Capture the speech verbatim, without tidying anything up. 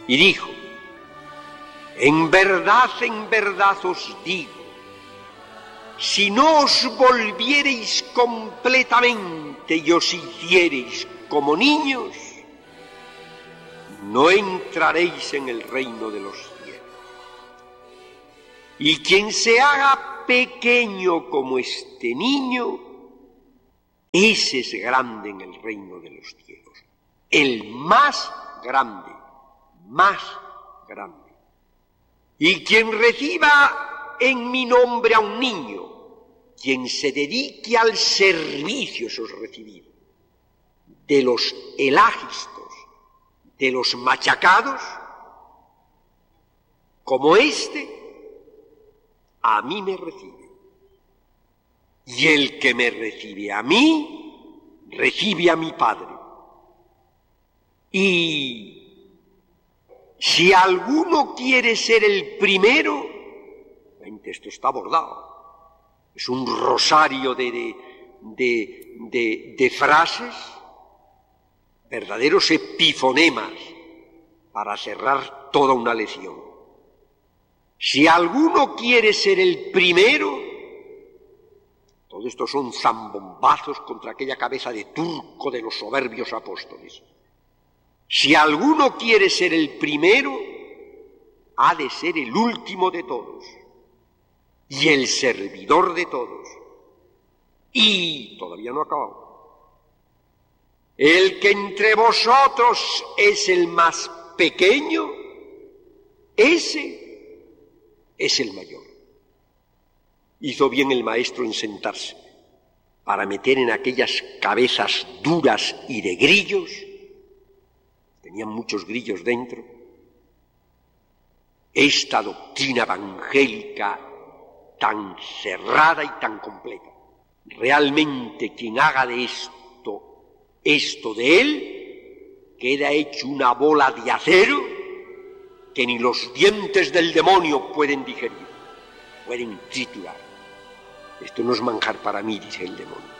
y dijo: en verdad, en verdad os digo, si no os volviereis completamente y os hiciereis como niños, no entraréis en el reino de los cielos. Y quien se haga pequeño como este niño, ese es grande en el reino de los cielos. El más grande, más grande. Y quien reciba en mi nombre a un niño, quien se dedique al servicio, eso es recibido, de los elagistos, de los machacados, como este, a mí me recibe. Y el que me recibe a mí, recibe a mi Padre. Y si alguno quiere ser el primero, esto está bordado, es un rosario de, de, de, de, de frases, verdaderos epifonemas para cerrar toda una lección. Si alguno quiere ser el primero, todo esto son zambombazos contra aquella cabeza de turco de los soberbios apóstoles. Si alguno quiere ser el primero, ha de ser el último de todos y el servidor de todos. Y todavía no ha acabado. El que entre vosotros es el más pequeño, ese es el mayor. Hizo bien el maestro en sentarse para meter en aquellas cabezas duras y de grillos, tenían muchos grillos dentro, esta doctrina evangélica tan cerrada y tan completa. Realmente quien haga de esto, esto de él, queda hecho una bola de acero que ni los dientes del demonio pueden digerir, pueden triturar. Esto no es manjar para mí, dice el demonio.